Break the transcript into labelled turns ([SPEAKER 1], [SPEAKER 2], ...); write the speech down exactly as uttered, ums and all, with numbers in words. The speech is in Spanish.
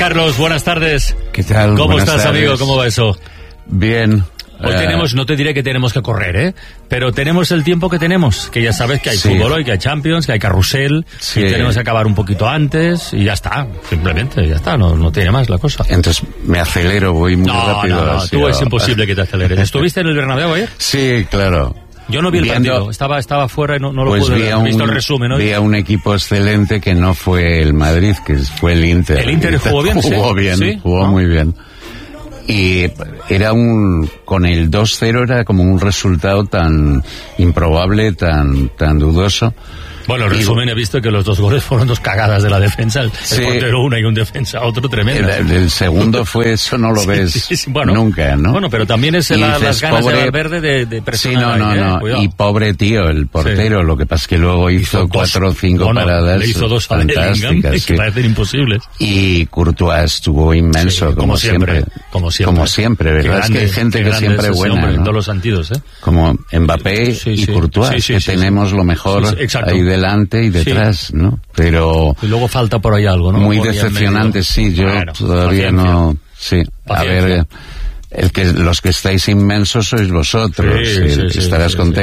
[SPEAKER 1] Carlos, buenas tardes.
[SPEAKER 2] ¿Qué tal?
[SPEAKER 1] ¿Cómo
[SPEAKER 2] buenas
[SPEAKER 1] estás,
[SPEAKER 2] tardes.
[SPEAKER 1] amigo? ¿Cómo va eso?
[SPEAKER 2] Bien.
[SPEAKER 1] Hoy
[SPEAKER 2] uh,
[SPEAKER 1] tenemos, no te diré que tenemos que correr, ¿eh? Pero tenemos el tiempo que tenemos, que ya sabes que hay
[SPEAKER 2] sí.
[SPEAKER 1] fútbol hoy, que hay Champions, que hay carrusel,
[SPEAKER 2] sí.
[SPEAKER 1] y tenemos que acabar un poquito antes, y ya está, simplemente, ya está, no, no tiene más la cosa.
[SPEAKER 2] Entonces me acelero, voy muy
[SPEAKER 1] no,
[SPEAKER 2] rápido.
[SPEAKER 1] No, no,
[SPEAKER 2] así,
[SPEAKER 1] tú
[SPEAKER 2] o...
[SPEAKER 1] es imposible que te aceleres. ¿Estuviste en el Bernabéu ayer?
[SPEAKER 2] Sí, claro.
[SPEAKER 1] Yo no vi el
[SPEAKER 2] Viendo,
[SPEAKER 1] partido, estaba estaba fuera y no, no lo
[SPEAKER 2] pues
[SPEAKER 1] pude ver. He visto
[SPEAKER 2] un,
[SPEAKER 1] el resumen hoy.
[SPEAKER 2] Vi a un equipo excelente que no fue el Madrid, que fue el Inter.
[SPEAKER 1] ¿El Inter jugó bien?
[SPEAKER 2] Jugó
[SPEAKER 1] ¿sí?
[SPEAKER 2] bien,
[SPEAKER 1] ¿Sí?
[SPEAKER 2] jugó
[SPEAKER 1] ¿no?
[SPEAKER 2] muy bien. Y era un, con el dos cero era como un resultado tan improbable, tan, tan dudoso.
[SPEAKER 1] Bueno, el resumen, he visto que los dos goles fueron dos cagadas de la defensa, el,
[SPEAKER 2] sí.
[SPEAKER 1] el portero una y un defensa otro, tremendo.
[SPEAKER 2] El, el segundo fue, eso no lo
[SPEAKER 1] sí,
[SPEAKER 2] ves
[SPEAKER 1] sí, sí, bueno,
[SPEAKER 2] nunca, ¿no?
[SPEAKER 1] Bueno, pero también es la,
[SPEAKER 2] dices,
[SPEAKER 1] las ganas
[SPEAKER 2] pobre,
[SPEAKER 1] de Valverde de, de presionar.
[SPEAKER 2] Sí, no, no,
[SPEAKER 1] ahí,
[SPEAKER 2] no,
[SPEAKER 1] ¿eh? Cuidado.
[SPEAKER 2] y pobre tío, el portero, sí. Lo que pasa es que luego hizo, hizo cuatro o cinco
[SPEAKER 1] bueno,
[SPEAKER 2] paradas
[SPEAKER 1] le hizo dos
[SPEAKER 2] fantásticas,
[SPEAKER 1] que
[SPEAKER 2] sí.
[SPEAKER 1] parecen imposibles.
[SPEAKER 2] Y Courtois estuvo inmenso,
[SPEAKER 1] sí, como,
[SPEAKER 2] como
[SPEAKER 1] siempre,
[SPEAKER 2] siempre.
[SPEAKER 1] Como siempre.
[SPEAKER 2] Como siempre, ¿verdad?
[SPEAKER 1] Grande,
[SPEAKER 2] es que hay gente que siempre es buena,
[SPEAKER 1] hombre,
[SPEAKER 2] ¿no?
[SPEAKER 1] en todos los sentidos, ¿eh?
[SPEAKER 2] Como Mbappé
[SPEAKER 1] sí,
[SPEAKER 2] y
[SPEAKER 1] sí.
[SPEAKER 2] Courtois,
[SPEAKER 1] sí, sí,
[SPEAKER 2] que
[SPEAKER 1] sí,
[SPEAKER 2] tenemos
[SPEAKER 1] sí.
[SPEAKER 2] lo mejor
[SPEAKER 1] sí, sí,
[SPEAKER 2] ahí delante y detrás, sí. ¿no? Pero...
[SPEAKER 1] Y luego falta por ahí algo, ¿no?
[SPEAKER 2] Muy
[SPEAKER 1] por
[SPEAKER 2] decepcionante, sí, yo
[SPEAKER 1] bueno,
[SPEAKER 2] todavía
[SPEAKER 1] paciencia.
[SPEAKER 2] no... Sí,
[SPEAKER 1] Paciencia.
[SPEAKER 2] a ver... El que, los que estáis inmensos sois vosotros,
[SPEAKER 1] sí,
[SPEAKER 2] el,
[SPEAKER 1] sí, sí,
[SPEAKER 2] estarás
[SPEAKER 1] sí,
[SPEAKER 2] contento.
[SPEAKER 1] Sí.